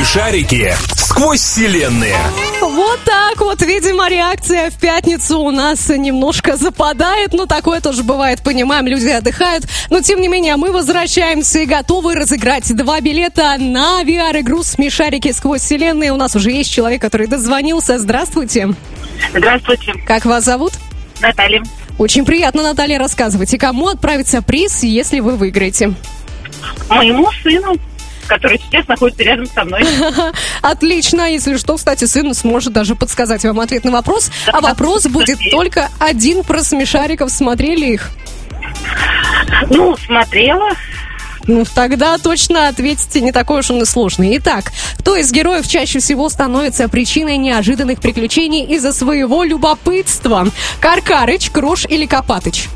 Смешарики сквозь вселенные. Вот так вот, видимо, реакция в пятницу у нас немножко западает. Но такое тоже бывает, понимаем, люди отдыхают. Но, тем не менее, мы возвращаемся и готовы разыграть 2 билета на VR-игру «Смешарики сквозь вселенные». У нас уже есть человек, который дозвонился. Здравствуйте. Здравствуйте. Как вас зовут? Наталья. Очень приятно, Наталья. Рассказывайте, кому отправится приз, если вы выиграете? Моему сыну, который сейчас находится рядом со мной. Отлично. Если что, кстати, сын сможет даже подсказать вам ответ на вопрос. А вопрос будет только один про смешариков. Смотрели их? Ну, смотрела. Ну, тогда точно ответите, не такой уж он и сложный. Итак, кто из героев чаще всего становится причиной неожиданных приключений из-за своего любопытства? Каркарыч, Крош или Копатыч?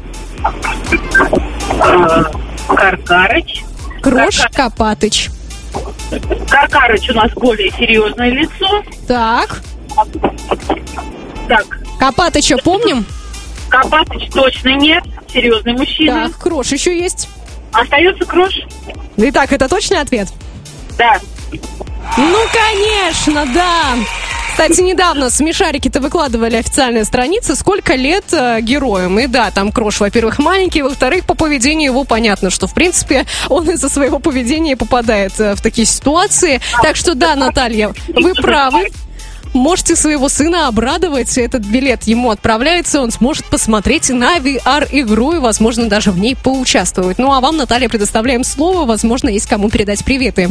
Каркарыч. Крош, Копатыч. Каркарыч у нас более серьезное лицо. Так. Так. Копатыча помним? Копатыч точно нет. Серьезный мужчина. Так, Крош еще есть. Остается Крош. Итак, это точный ответ? Да. Ну, конечно, да. Кстати, недавно смешарики-то выкладывали официальные страницы, сколько лет героям. И да, там Крош, во-первых, маленький, во-вторых, по поведению его понятно, что, в принципе, он из-за своего поведения попадает в такие ситуации. Так что да, Наталья, вы правы. Можете своего сына обрадовать, этот билет ему отправляется, он сможет посмотреть на VR-игру и, возможно, даже в ней поучаствовать. Ну, а вам, Наталья, предоставляем слово, возможно, есть кому передать приветы.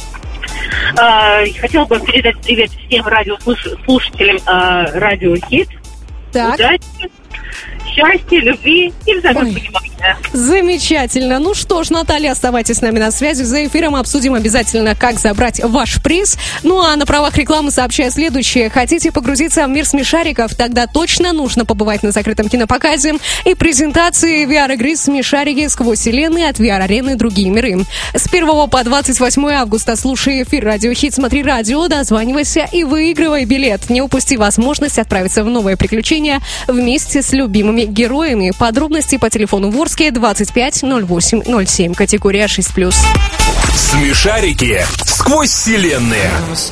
Хотела бы передать привет всем радиослушателям Радио Хит. Так. Удачи, счастья, любви и взаимопонимания. Замечательно. Ну что ж, Наталья, оставайтесь с нами на связи. За эфиром обсудим обязательно, как забрать ваш приз. Ну а на правах рекламы сообщаю следующее. Хотите погрузиться в мир смешариков? Тогда точно нужно побывать на закрытом кинопоказе и презентации VR-игры «Смешарики сквозь вселенные» от VR-арены «Другие миры». С 1 по 28 августа слушай эфир Радио Хит, смотри радио, дозванивайся и выигрывай билет. Не упусти возможность отправиться в новое приключение вместе с любимыми героями. Подробности по телефону Ворске 25 08 07, категория 6+. Смешарики сквозь вселенные.